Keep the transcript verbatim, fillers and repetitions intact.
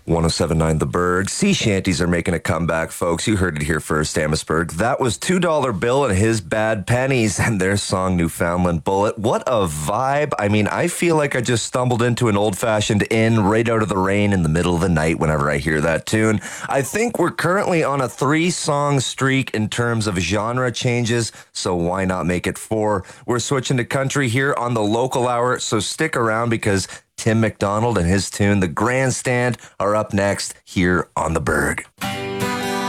one oh seven point nine The Berg. Sea shanties are making a comeback, folks. You heard it here first, Amherstburg. That was two dollar Bill and his Bad Pennies and their song Newfoundland Bullet. What a vibe. I mean, I feel like I just stumbled into an old-fashioned inn right out of the rain in the middle of the night whenever I hear that tune. I think we're currently on a three-song streak in terms of genre changes, so why not make it four? We're switching to country here on the local hour, so stick around because Tim McDonald and his tune, The Grandstand, are up next here on The Berg.